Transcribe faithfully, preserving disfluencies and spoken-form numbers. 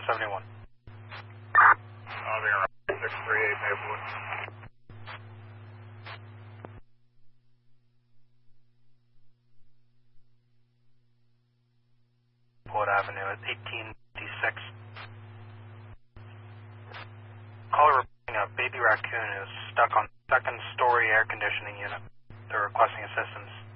seventy-one. I'll be around six three eight Maplewood. Maplewood Avenue at eighteen fifty-six. Caller reporting a baby raccoon is stuck on second story air conditioning unit. They're requesting assistance.